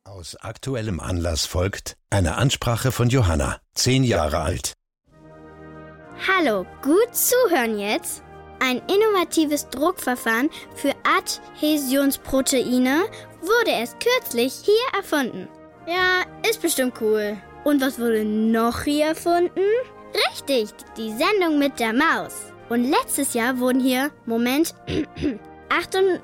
Aus aktuellem Anlass folgt eine Ansprache von Johanna, 10 Jahre alt. Hallo, gut zuhören jetzt. Ein innovatives Druckverfahren für Adhäsionsproteine wurde erst kürzlich hier erfunden. Ja, ist bestimmt cool. Und was wurde noch hier erfunden? Richtig, die Sendung mit der Maus. Und letztes Jahr wurden hier, Moment,